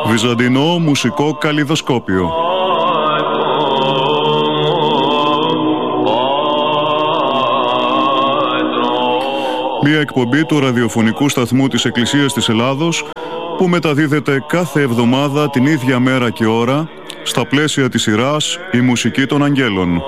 Βυζαντινό μουσικό καλλιδοσκόπιο. Μια εκπομπή του ραδιοφωνικού σταθμού της Εκκλησίας της Ελλάδος που μεταδίδεται κάθε εβδομάδα την ίδια μέρα και ώρα στα πλαίσια της σειράς «Η Μουσική των Αγγέλων».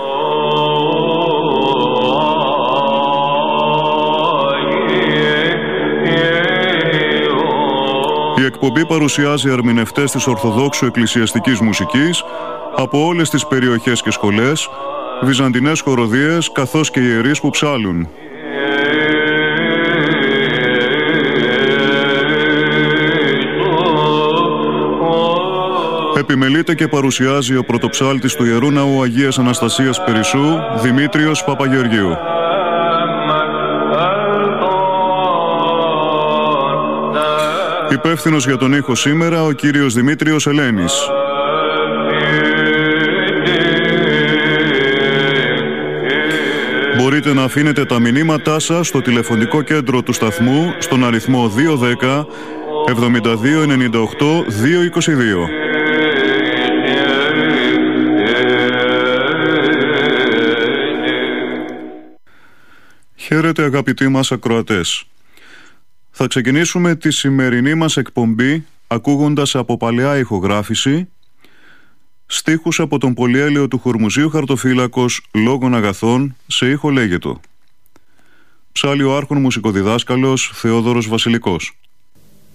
Η εκπομπή παρουσιάζει ερμηνευτές της Ορθοδόξου Εκκλησιαστικής Μουσικής από όλες τις περιοχές και σχολές, βυζαντινές χοροδίες καθώς και ιερείς που ψάλλουν. Επιμελείται και παρουσιάζει ο πρωτοψάλτης του Ιερού Ναού Αγίας Αναστασίας Περισσού, Δημήτριος Παπαγεωργίου. Υπεύθυνος για τον ήχο σήμερα ο κύριος Δημήτριος Ελένης. Μπορείτε να αφήνετε τα μηνύματά σας στο τηλεφωνικό κέντρο του σταθμού στον αριθμό 210 72 98 222. Χαίρετε αγαπητοί μας ακροατές. Θα ξεκινήσουμε τη σημερινή μας εκπομπή ακούγοντας από παλαιά ηχογράφηση στίχους από τον πολυέλαιο του Χορμουζίου Χαρτοφύλακος Λόγων Αγαθών σε ήχο λέγετο. Ψάλλει ο άρχον μουσικοδιδάσκαλος Θεόδωρος Βασιλικός.